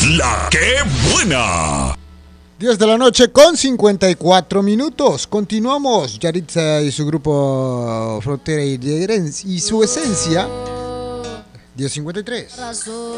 La que buena. 10 de la noche con 54 minutos. Continuamos. Yaritza y su grupo Frontera y su esencia. 10:53.